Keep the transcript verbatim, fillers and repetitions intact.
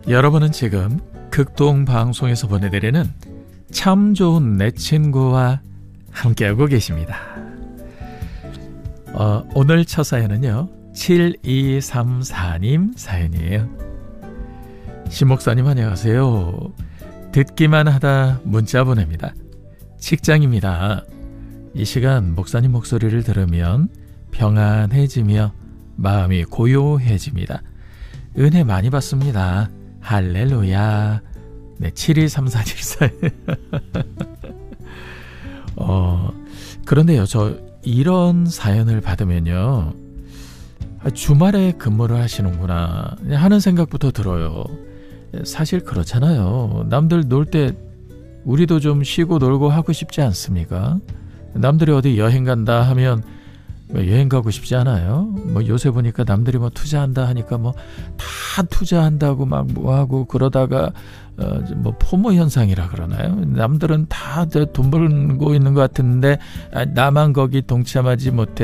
여러분은 지금 극동방송에서 보내드리는 참 좋은 내 친구와 함께하고 계십니다. 어, 오늘 첫 사연은요 칠이삼사 님 사연이에요. 신목사님 안녕하세요. 듣기만 하다 문자 보냅니다. 직장입니다. 이 시간 목사님 목소리를 들으면 평안해지며 마음이 고요해집니다. 은혜 많이 받습니다. 할렐루야. 네, 칠이삼사 님 사연. 어, 그런데요, 저 이런 사연을 받으면요, 주말에 근무를 하시는구나 하는 생각부터 들어요. 사실 그렇잖아요. 남들 놀 때 우리도 좀 쉬고 놀고 하고 싶지 않습니까? 남들이 어디 여행 간다 하면 여행 가고 싶지 않아요? 뭐 요새 보니까 남들이 뭐 투자한다 하니까 뭐 다 투자한다고 막 뭐하고 그러다가 어 뭐 포모 현상이라 그러나요? 남들은 다 돈 벌고 있는 것 같은데 나만 거기 동참하지 못해